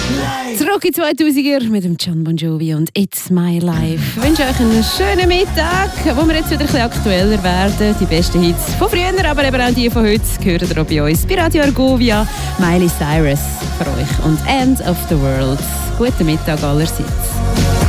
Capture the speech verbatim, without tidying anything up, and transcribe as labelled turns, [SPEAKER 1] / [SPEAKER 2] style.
[SPEAKER 1] Zurück in zweitausender mit dem John Bon Jovi und It's My Life. Ich wünsche euch einen schönen Mittag, wo wir jetzt wieder ein bisschen aktueller werden. Die besten Hits von früher, aber eben auch die von heute, hören ihr auch bei uns. Bei Radio Argovia, Miley Cyrus für euch und End of the World. Guten Mittag allerseits.